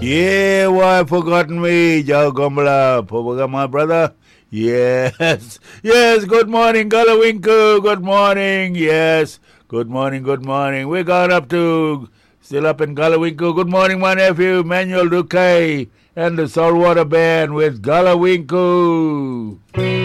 Yeah, why forgotten me, Joe Gombala, Poboga, my brother? Yes, yes, good morning, Galawinku, good morning, yes, good morning, good morning. We got up to, still up in Galawinku. Good morning, my nephew, Manuel Duque, and the Saltwater Band with Galawinku.